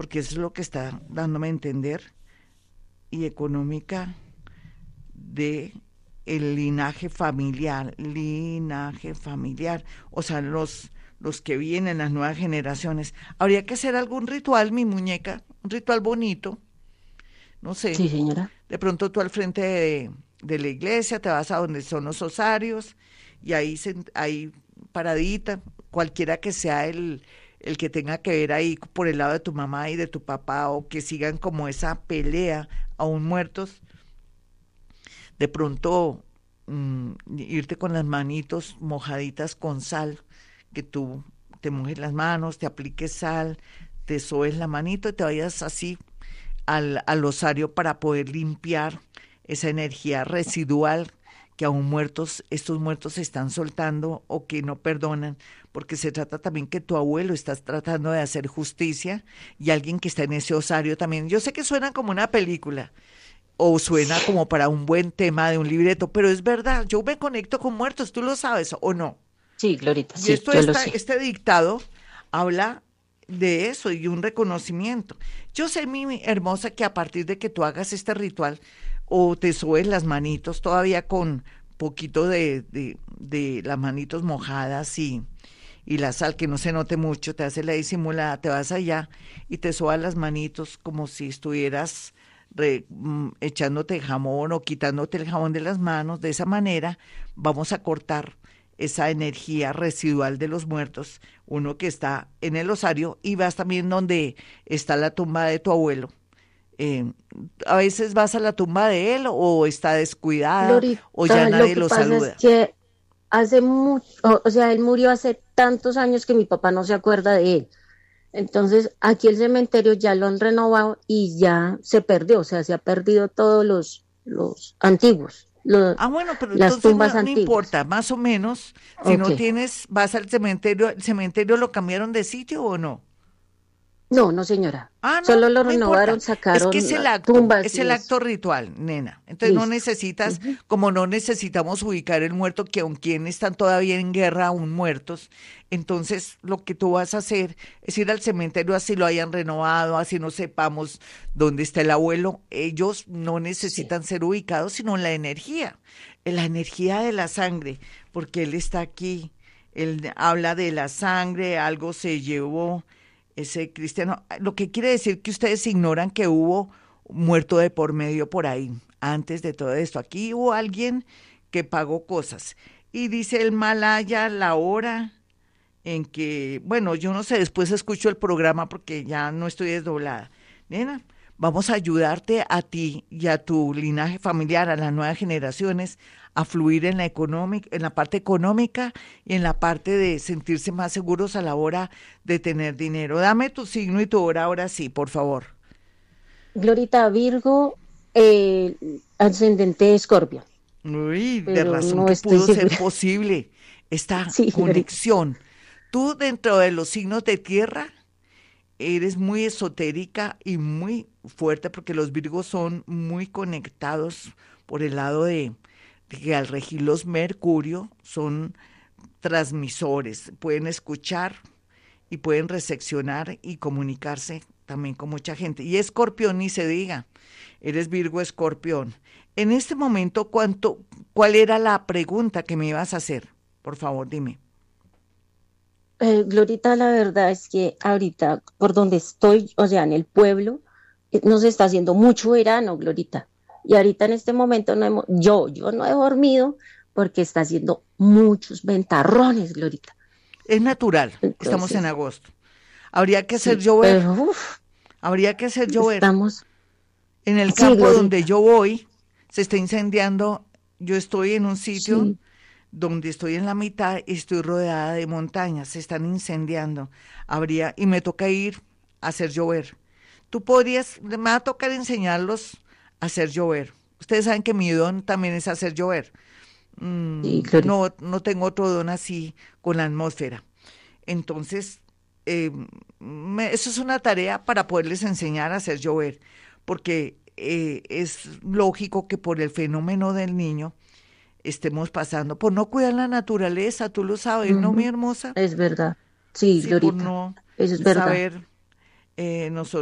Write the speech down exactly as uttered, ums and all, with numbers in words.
porque eso es lo que está dándome a entender, y económica de el linaje familiar, linaje familiar, o sea, los, los que vienen, las nuevas generaciones. Habría que hacer algún ritual, mi muñeca, un ritual bonito, no sé, Sí, señora. de pronto tú al frente de, de la iglesia, te vas a donde son los osarios, y ahí, sen- ahí paradita, cualquiera que sea el, el que tenga que ver ahí por el lado de tu mamá y de tu papá, o que sigan como esa pelea aún muertos, de pronto mm, irte con las manitos mojaditas con sal, que tú te mojes las manos, te apliques sal, te soes la manito y te vayas así al, al osario para poder limpiar esa energía residual que aún muertos, estos muertos se están soltando o que no perdonan, porque se trata también que tu abuelo está tratando de hacer justicia y alguien que está en ese osario también. Yo sé que suena como una película, o suena como para un buen tema de un libreto, pero es verdad, yo me conecto con muertos, tú lo sabes o no. Sí, Glorita, Y sí, esto yo lo está, sé. este dictado habla de eso y un reconocimiento. Yo sé, mi hermosa, que a partir de que tú hagas este ritual o te subes las manitos todavía con poquito de, de, de las manitos mojadas y, y la sal, que no se note mucho, te hace la disimulada, te vas allá y te sobas las manitos como si estuvieras re- mm, echándote jamón o quitándote el jabón de las manos. De esa manera vamos a cortar esa energía residual de los muertos, uno que está en el osario, y vas también donde está la tumba de tu abuelo. Eh, a veces vas a la tumba de él o está descuidada o ya Glorita, lo nadie que lo pasa es saluda. que hace mucho, o, o sea, él murió hace tantos años que mi papá no se acuerda de él. Entonces, aquí el cementerio ya lo han renovado y ya se perdió, o sea, se ha perdido todos los, los antiguos, lo- Ah, bueno, pero las entonces tumbas no, no antiguas. importa, más o menos, si Ok. no tienes, vas al cementerio, ¿el cementerio lo cambiaron de sitio o no? No, no, señora. Ah, no, Solo lo no importa. renovaron, Es que es sacaron el ah, acto, tumbas es y el eso. acto ritual, nena. Entonces no Listo. necesitas, Ujú. como no necesitamos ubicar el muerto, que aun quien están todavía en guerra, aún muertos, entonces lo que tú vas a hacer es ir al cementerio así lo hayan renovado, así no sepamos dónde está el abuelo. Ellos no Sí. necesitan ser ubicados, sino en la energía, en la energía de la sangre, porque él está aquí. Él habla de la sangre, algo se llevó ese cristiano, lo que quiere decir que ustedes ignoran que hubo muerto de por medio por ahí, antes de todo esto. Aquí hubo alguien que pagó cosas. Y dice el Malaya la hora en que, bueno, yo no sé, después escucho el programa porque ya no estoy desdoblada. Nena, vamos a ayudarte a ti y a tu linaje familiar, a las nuevas generaciones, a fluir en la económica, en la parte económica y en la parte de sentirse más seguros a la hora de tener dinero. Dame tu signo y tu hora ahora sí, por favor. Glorita Virgo, eh, ascendente Escorpio, Uy, de pero razón no que estoy pudo ser segura. posible esta Sí, Glorita. conexión. Tú dentro de los signos de tierra eres muy esotérica y muy fuerte porque los Virgos son muy conectados por el lado de, de que al regirlos Mercurio son transmisores, pueden escuchar y pueden recepcionar y comunicarse también con mucha gente. Y Escorpión, ni se diga, eres Virgo Escorpión. En este momento, ¿cuánto, ¿cuál era la pregunta que me ibas a hacer? Por favor, dime. Eh, Glorita, la verdad es que ahorita por donde estoy, o sea, en el pueblo, eh, nos está haciendo mucho verano, Glorita. Y ahorita en este momento no hemos, yo, yo no he dormido porque está haciendo muchos ventarrones, Glorita. Es natural, estamos en Entonces, agosto. Habría que hacer sí, llover, pero uf, habría que hacer llover. estamos, En el sí, campo donde Glorita, yo voy, se está incendiando. Yo estoy en un sitio sí. donde estoy en la mitad y estoy rodeada de montañas, se están incendiando. Habría, y me toca ir a hacer llover. Tú podrías, me va a tocar enseñarlos a hacer llover. Ustedes saben que mi don también es hacer llover. Sí, Mm, Glorita. no, no tengo otro don así con la atmósfera. Entonces, eh, me- eso es una tarea para poderles enseñar a hacer llover, porque eh, es lógico que por el fenómeno del niño estemos pasando, por no cuidar la naturaleza, tú lo sabes, ¿no, mi Ujú, hermosa? es verdad. Sí, Sí, por Glorita. no Eso es verdad. saber eh, nosotros